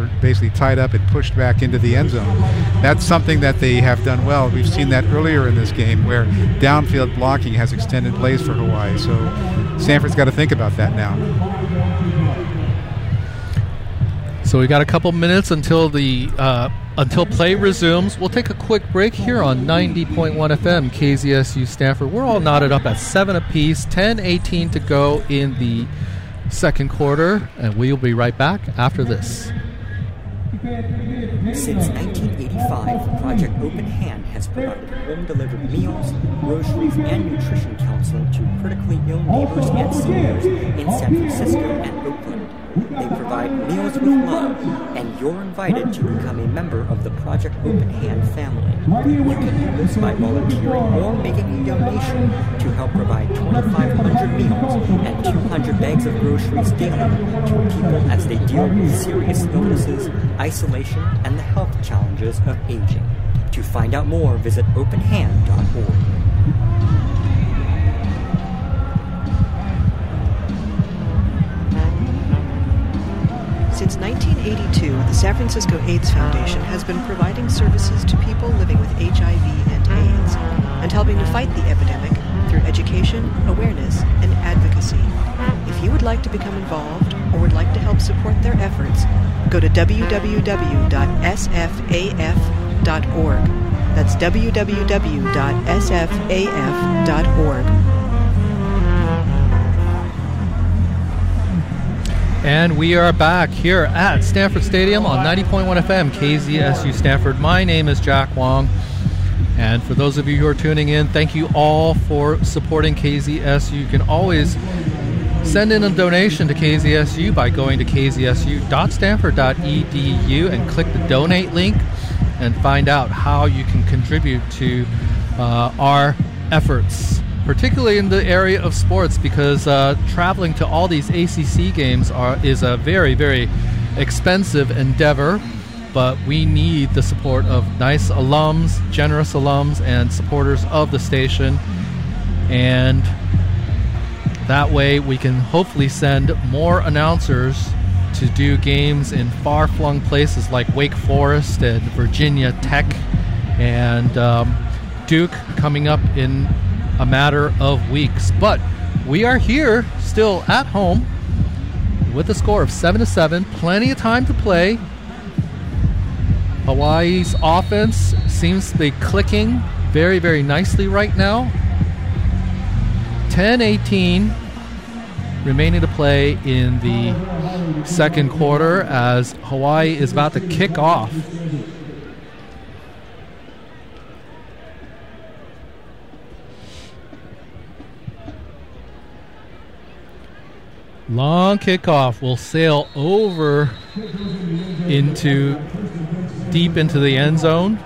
were basically tied up and pushed back into the end zone. That's something that they have done well. We've seen that earlier in this game where downfield blocking has extended plays for Hawaii. So Stanford's got to think about that now. So we got a couple minutes until play resumes. We'll take a quick break here on 90.1 FM, KZSU Stanford. We're all knotted up at 7 apiece, 10:18 to go in the second quarter, and we'll be right back after this. Since 1985, Project Open Hand has provided home-delivered meals, groceries, and nutrition counseling to critically ill neighbors and seniors in San Francisco and Oakland. They provide meals with love, and you're invited to become a member of the Project Open Hand family. You can do this by volunteering or making a donation to help provide 2,500 meals and 200 bags of groceries daily to people as they deal with serious illnesses, isolation, and the health challenges of aging. To find out more, visit openhand.org. Since 1982, the San Francisco AIDS Foundation has been providing services to people living with HIV and AIDS, and helping to fight the epidemic through education, awareness, and advocacy. If you would like to become involved or would like to help support their efforts, go to www.sfaf.org. That's www.sfaf.org. And we are back here at Stanford Stadium on 90.1 FM, KZSU Stanford. My name is Jack Wong. And for those of you who are tuning in, thank you all for supporting KZSU. You can always send in a donation to KZSU by going to kzsu.stanford.edu and click the donate link and find out how you can contribute to our efforts, particularly in the area of sports, because traveling to all these ACC games is a very, very expensive endeavor, but we need the support of nice alums, generous alums, and supporters of the station, and that way we can hopefully send more announcers to do games in far-flung places like Wake Forest and Virginia Tech and Duke coming up in a matter of weeks. But we are here still at home with a score of 7-7, plenty of time to play. Hawaii's offense seems to be clicking very, very nicely right now. 10-18 remaining to play in the second quarter as Hawaii is about to kick off. Long kickoff will sail over deep into the end zone.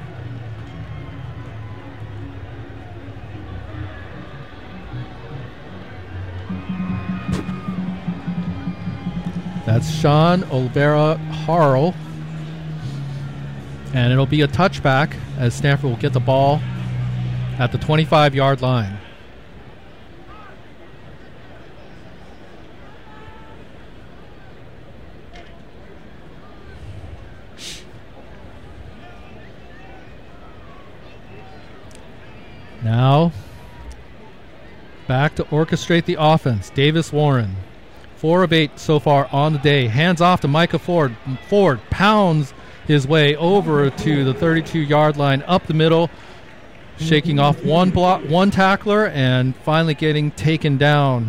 That's Sean Olivera Harrell. And it'll be a touchback as Stanford will get the ball at the 25-yard line. Now, back to orchestrate the offense. Davis Warren, 4 of 8 so far on the day. Hands off to Micah Ford. Ford pounds his way over to the 32-yard line, up the middle, shaking off one tackler, and finally getting taken down.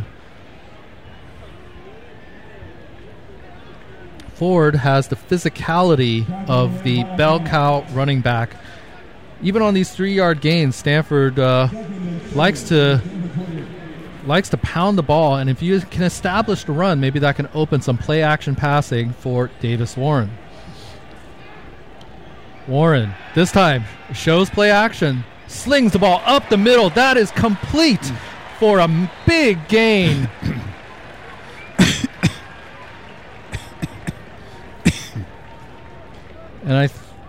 Ford has the physicality of the bell cow running back. Even on these 3-yard gains, Stanford likes to pound the ball, and if you can establish the run, maybe that can open some play-action passing for Davis Warren. Warren, this time, shows play action, slings the ball up the middle. That is complete for a big gain. And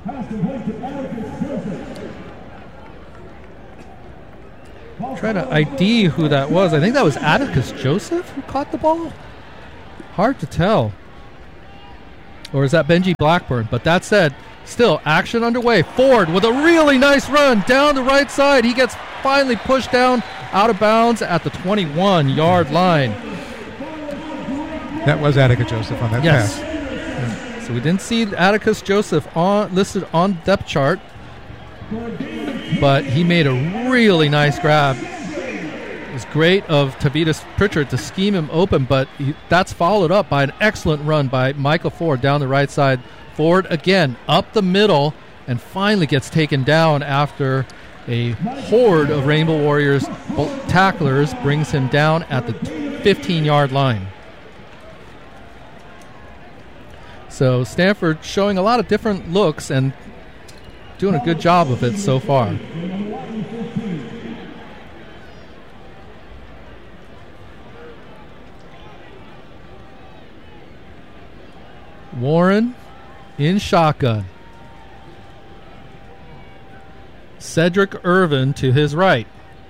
try to ID who that was. I think that was Atticus Joseph who caught the ball. Hard to tell. Or is that Benji Blackburn? But that said, still action underway. Ford with a really nice run down the right side. He gets finally pushed down out of bounds at the 21-yard line. That was Atticus Joseph on that pass. So we didn't see Atticus Joseph listed on the depth chart, but he made a really nice grab. It was great of Tavitas Pritchard to scheme him open, but that's followed up by an excellent run by Michael Ford down the right side. Ford again up the middle and finally gets taken down after a horde of Rainbow Warriors tacklers brings him down at the 15-yard line. So Stanford showing a lot of different looks and doing a good job of it so far. Warren in shotgun. Cedric Irvin to his right.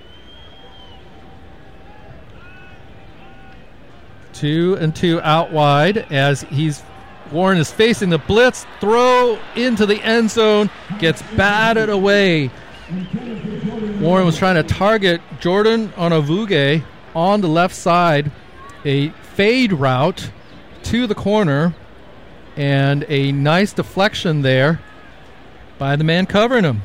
2 and 2 out wide as Warren is facing the blitz. Throw into the end zone. Gets batted away. Warren was trying to target Jordan Onavuge on the left side. A fade route to the corner. And a nice deflection there by the man covering him.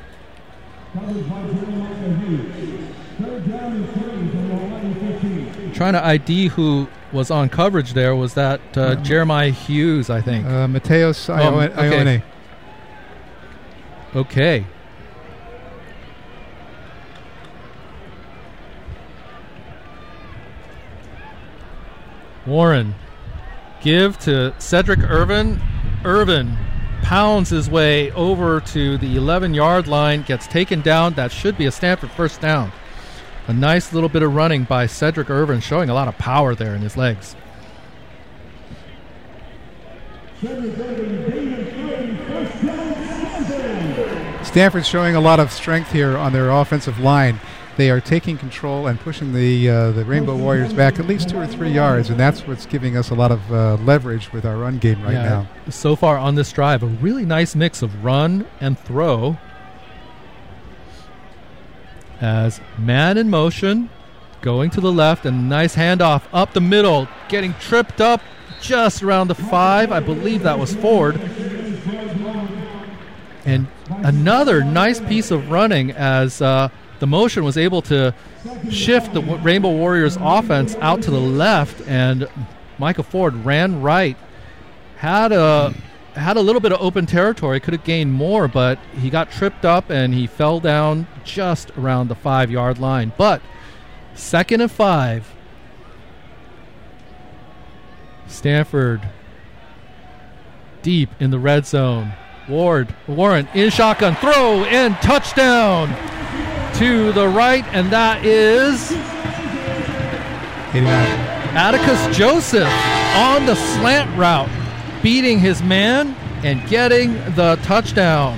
Trying to ID who was on coverage there. Was that Jeremiah Hughes, I think? Mateos Ione. Okay. Warren. Give to Cedric Irvin. Irvin pounds his way over to the 11-yard line, gets taken down. That should be a Stanford first down. A nice little bit of running by Cedric Irvin, showing a lot of power there in his legs. Stanford's showing a lot of strength here on their offensive line. They are taking control and pushing the Rainbow Warriors back at least 2 or 3 yards, and that's what's giving us a lot of leverage with our run game right now. So far on this drive, a really nice mix of run and throw. As man in motion, going to the left, and nice handoff up the middle, getting tripped up just around the 5. I believe that was Ford. And another nice piece of running as the motion was able to shift the Rainbow Warriors offense out to the left, and Michael Ford ran right. Had a little bit of open territory, could have gained more, but he got tripped up and he fell down just around the 5-yard line. But 2nd and 5. Stanford deep in the red zone. Warren in shotgun, throw and touchdown to the right, and that is 89. Atticus Joseph on the slant route, beating his man and getting the touchdown.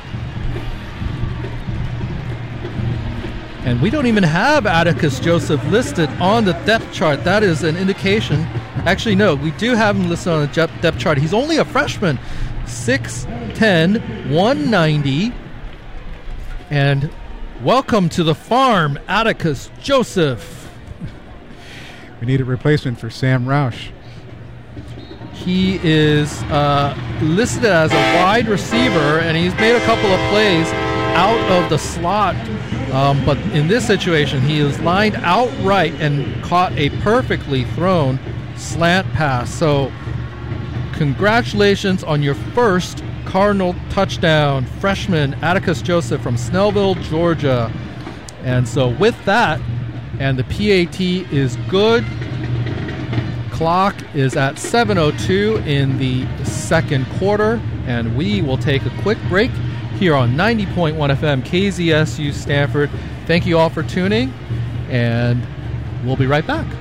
And we don't even have Atticus Joseph listed on the depth chart. That is an indication. Actually, no, we do have him listed on the depth chart. He's only a freshman, 6'10", 190. And welcome to the farm, Atticus Joseph. We need a replacement for Sam Roush. He is listed as a wide receiver, and he's made a couple of plays out of the slot. But in this situation, he is lined outright and caught a perfectly thrown slant pass. So congratulations on your first Cardinal touchdown, freshman Atticus Joseph from Snellville, Georgia. And so with that, and the PAT is good. Clock is at 7:02 in the second quarter, and we will take a quick break here on 90.1 FM KZSU Stanford. Thank you all for tuning, and we'll be right back.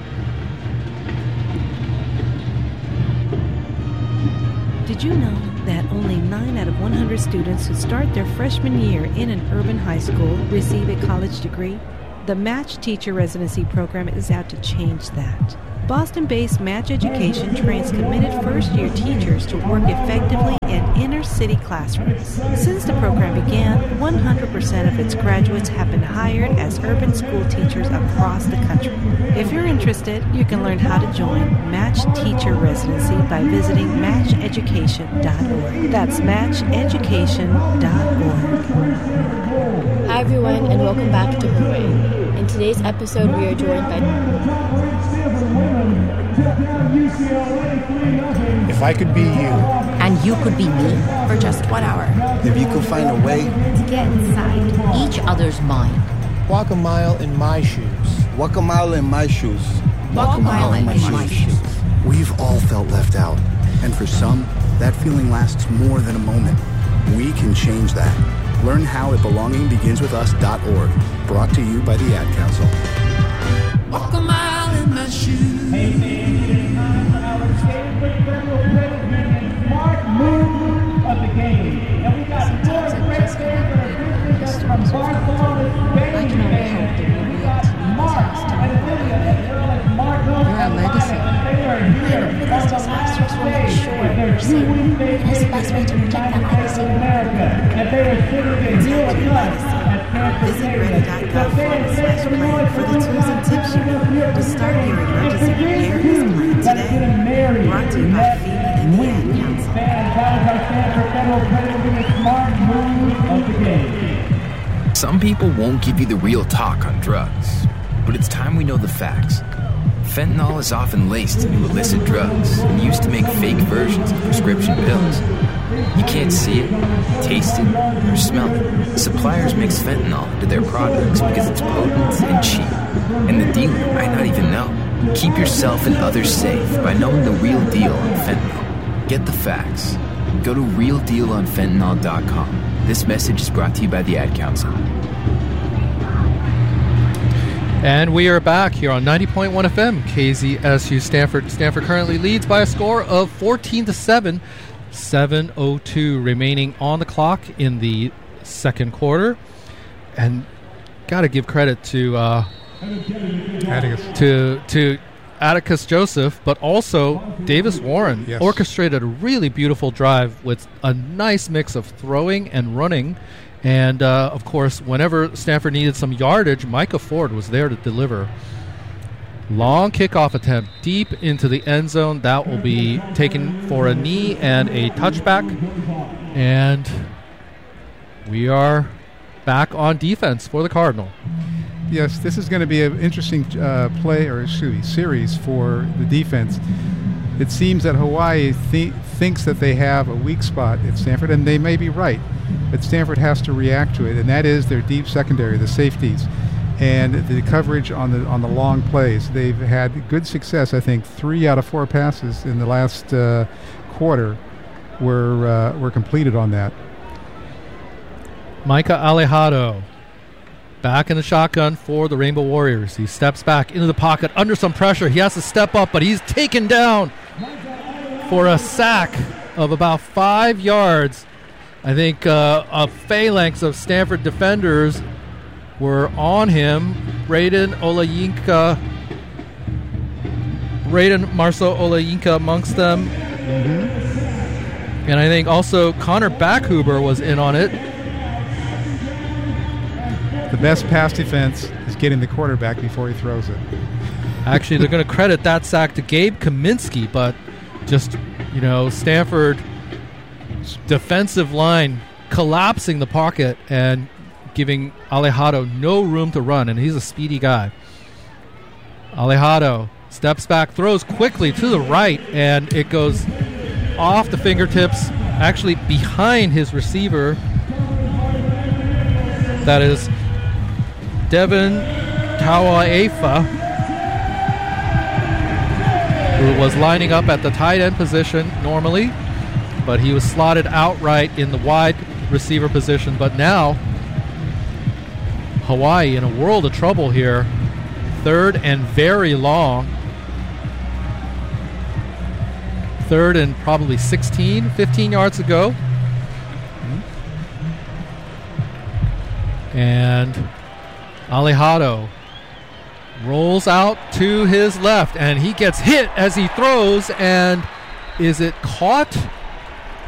Did you know that only 9 out of 100 students who start their freshman year in an urban high school receive a college degree? The Match Teacher Residency Program is out to change that. Boston-based Match Education trains committed first-year teachers to work effectively in inner-city classrooms. Since the program began, 100% of its graduates have been hired as urban school teachers across the country. If you're interested, you can learn how to join Match Teacher Residency by visiting matcheducation.org. That's matcheducation.org. Hi everyone, and welcome back to Hawaii. In today's episode, we are joined by... If I could be you, and you could be me for just 1 hour, if you could find a way to get inside each other's mind. Walk a mile in my shoes. Walk a mile in my shoes. Walk a mile in my shoes. We've all felt left out, and for some, that feeling lasts more than a moment. We can change that. Learn how at belongingbeginswithus.org. Brought to you by the Ad Council. Walk a mile in my shoes. Smart move of the game. And we got more great players. I can only hope that we'll be able to lead this You're our legacy. This disaster is one of sure we're safe. It is the best way to protect that legacy. Visit ready.gov/plan for the tools and tips you need to start your emergency preparedness plan today. Brought to you by FEMA and the Ad Council. Some people won't give you the real talk on drugs, but it's time we know the facts. Fentanyl is often laced into illicit drugs and used to make fake versions of prescription pills. You can't see it, taste it, or smell it. Suppliers mix fentanyl into their products because it's potent and cheap, and the dealer might not even know. Keep yourself and others safe by knowing the real deal on fentanyl. Get the facts. Go to realdealonfentanyl.com. This message is brought to you by the Ad Council. And we are back here on 90.1 FM, KZSU Stanford. Stanford currently leads by a score of 14-7, 7:02 remaining on the clock in the second quarter. And got to give credit to Atticus Joseph, but also Davis Warren. Yes. Orchestrated a really beautiful drive with a nice mix of throwing and running. And, of course, whenever Stanford needed some yardage, Micah Ford was there to deliver. Long kickoff attempt deep into the end zone. That will be taken for a knee and a touchback. And we are back on defense for the Cardinal. Yes, this is going to be an interesting series for the defense. It seems that Hawaii thinks that they have a weak spot at Stanford, and they may be right. But Stanford has to react to it, and that is their deep secondary, the safeties, and the coverage on the long plays. They've had good success. I think 3 out of 4 passes in the last quarter were completed on that. Micah Alejado back in the shotgun for the Rainbow Warriors. He steps back into the pocket under some pressure. He has to step up, but he's taken down for a sack of about 5 yards. I think a phalanx of Stanford defenders were on him. Braden Marceau Olayinka amongst them. Mm-hmm. And I think also Connor Backhuber was in on it. The best pass defense is getting the quarterback before he throws it. Actually, they're going to credit that sack to Gabe Kaminsky, but just, Stanford defensive line collapsing the pocket and giving Alejado no room to run, and he's a speedy guy. Alejado steps back, throws quickly to the right, and it goes off the fingertips, actually behind his receiver. That is Devin Tauaefa, who was lining up at the tight end position normally, but he was slotted outright in the wide receiver position. But now, Hawaii in a world of trouble here. 3rd and very long. 3rd and probably 15 yards to go. And Alejado rolls out to his left, and he gets hit as he throws, and is it caught?